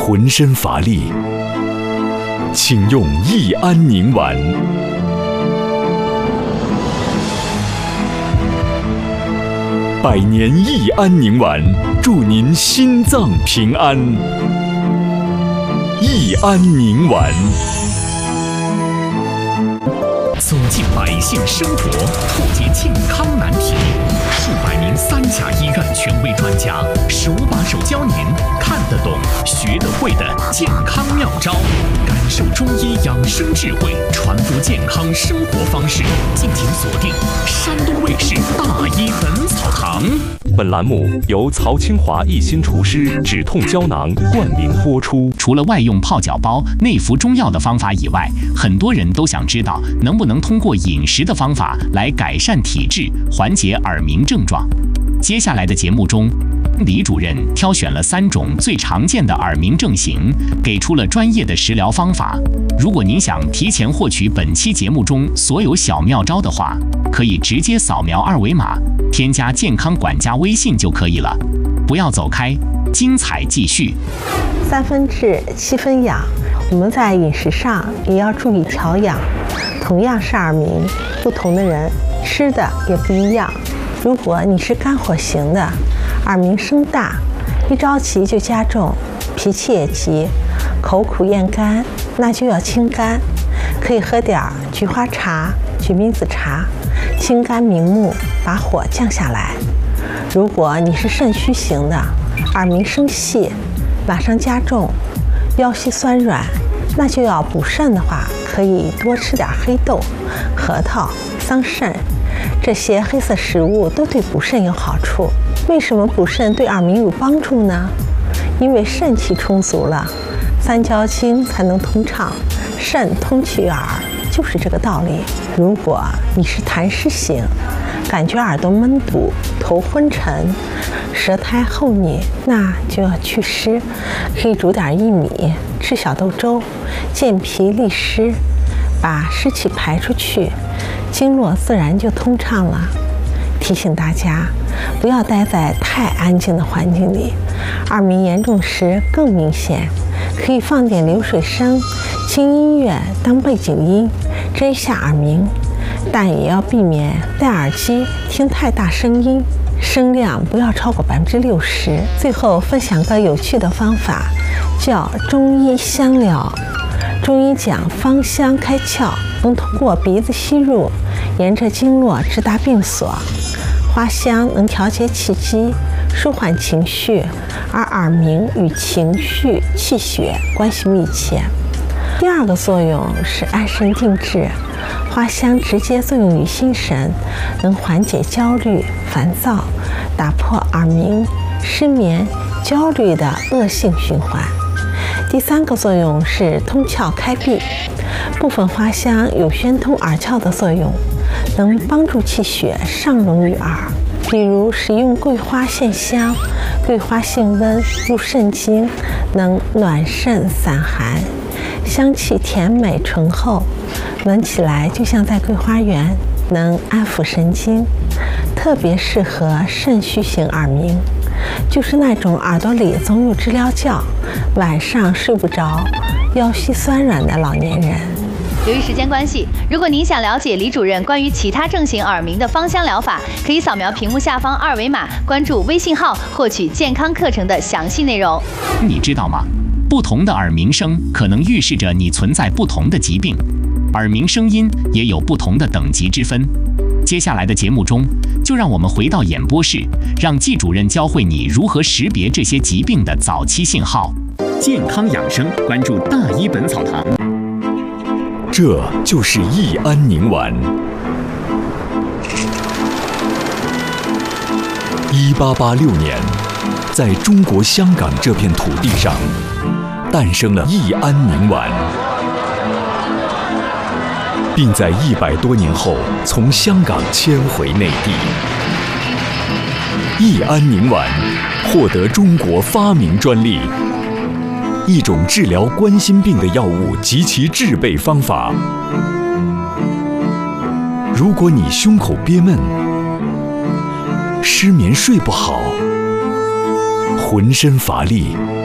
浑身乏力，请用益安宁丸。百年益安宁丸，祝您心脏平安。益安宁丸。 走进百姓生活，破解健康难题。数百名3甲医院权威专家，手把手教您看得懂、学得会的健康妙招，感受中医养生智慧，传播健康生活方式。敬请锁定山东卫视《大医本草堂》。 本栏目由曹清华一心厨师止痛胶囊冠名播出。 除了外用泡脚包、内服中药的方法以外，很多人都想知道能不能通过饮食的方法来改善体质，缓解耳鸣症状。接下来的节目中，李主任挑选了3种最常见的耳鸣症型，给出了专业的食疗方法。如果您想提前获取本期节目中所有小妙招的话，可以直接扫描2维码，添加健康管家微信就可以了。不要走开，精彩继续。 3分治7分养，我们在饮食上也要注意调养。同样是耳鸣，不同的人吃的也不一样。如果你是肝火型的，耳鸣声大，一着急就加重，脾气也急，口苦咽干，那就要清肝，可以喝点菊花茶、决明子茶，清肝明目，把火降下来。如果你是肾虚型的，耳鸣声细，马上加重，腰膝酸软，那就要补肾的话，可以多吃点黑豆、核桃、桑葚，这些黑色食物都对补肾有好处。为什么补肾对耳鸣有帮助呢？因为肾气充足了，三焦经才能通畅，肾通气耳，就是这个道理。如果你是痰湿型，感觉耳朵闷堵、头昏沉、舌苔厚腻，那就要祛湿，可以煮点薏米，吃小豆粥，健脾利湿，把湿气排出去，经络自然就通畅了。提醒大家，不要待在太安静的环境里，耳鸣严重时更明显，可以放点流水声、轻音乐当背景音，遮一下耳鸣，但也要避免戴耳机听太大声音，声量不要超过60%。最后分享个有趣的方法，叫中医香疗。中医讲芳香开窍，能通过鼻子吸入，沿着经络直达病所。花香能调节气机，舒缓情绪，而耳鸣与情绪、气血关系密切。第2个作用是安神定志，花香直接作用于心神，能缓解焦虑、烦躁，打破耳鸣、失眠、焦虑的恶性循环。第3个作用是通窍开闭，部分花香有宣通耳窍的作用，能帮助气血上溶于耳。比如使用桂花线香，桂花性温，入肾经，能暖肾散寒，香气甜美醇厚，闻起来就像在桂花园，能安抚神经，特别适合肾虚型耳鸣，就是那种耳朵里总有知了叫，晚上睡不着，腰膝酸软的老年人。 由于时间关系，如果您想了解李主任关于其他症型耳鸣的芳香疗法，可以扫描屏幕下方2维码，关注微信号获取健康课程的详细内容。 你知道吗？不同的耳鸣声可能预示着你存在不同的疾病，耳鸣声音也有不同的等级之分。接下来的节目中，就让我们回到演播室，让季主任教会你如何识别这些疾病的早期信号。健康养生，关注大医本草堂。 这就是益安宁丸。1886年，在中国香港这片土地上，诞生了益安宁丸，并在100多年后从香港迁回内地。益安宁丸获得中国发明专利，一种治疗冠心病的药物及其制备方法。如果你胸口憋闷、失眠睡不好、浑身乏力、